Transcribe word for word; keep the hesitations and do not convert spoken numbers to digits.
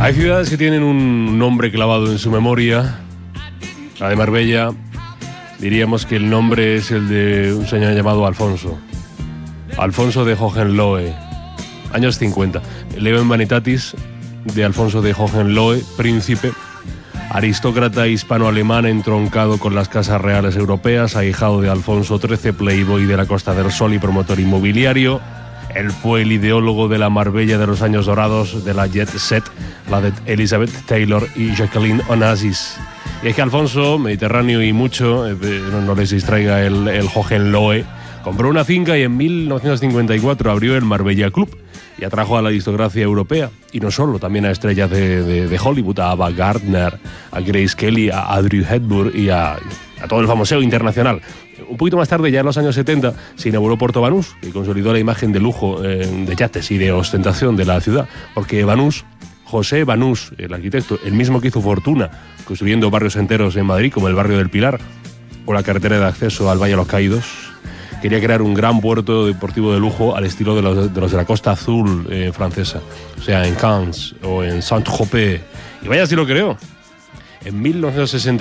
Hay ciudades que tienen un nombre clavado en su memoria. La de Marbella, diríamos que el nombre es el de un señor llamado Alfonso. Alfonso de Hohenlohe, años cincuenta. Leo en Vanitatis de Alfonso de Hohenlohe, príncipe, aristócrata hispano-alemán entroncado con las casas reales europeas, ahijado de Alfonso trece, playboy de la Costa del Sol y promotor inmobiliario. Él fue el ideólogo de la Marbella de los años dorados, de la jet set, la de Elizabeth Taylor y Jacqueline Onassis. Y es que Alfonso, mediterráneo y mucho, eh, no les distraiga el, el Hohenlohe, compró una finca y en mil novecientos cincuenta y cuatro abrió el Marbella Club y atrajo a la aristocracia europea, y no solo, también a estrellas de, de, de Hollywood, a Ava Gardner, a Grace Kelly, a Audrey Hepburn y a, a todo el famoseo internacional. Un poquito más tarde, ya en los años setenta, se inauguró Puerto Banús, que consolidó la imagen de lujo eh, de yates y de ostentación de la ciudad, porque Banús, José Banús, el arquitecto, el mismo que hizo fortuna construyendo barrios enteros en Madrid, como el barrio del Pilar o la carretera de acceso al Valle de los Caídos, quería crear un gran puerto deportivo de lujo al estilo de los de, los de la Costa Azul eh, francesa, o sea, en Cannes o en Saint-Tropez. Y vaya si lo creó. En mil novecientos sesenta